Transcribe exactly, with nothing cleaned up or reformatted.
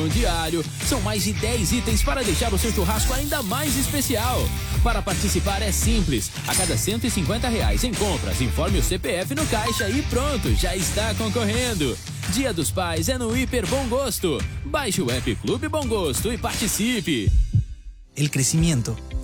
feijão diário. São mais de dez itens para deixar o seu churrasco ainda mais especial. Para participar é simples. A cada cento e cinquenta reais em compras, informe o C P F no caixa e pronto, já está concorrendo. Dia dos Pais é no Hiper Bom Gosto. Baixe o app Clube Bom Gosto e participe. El crecimiento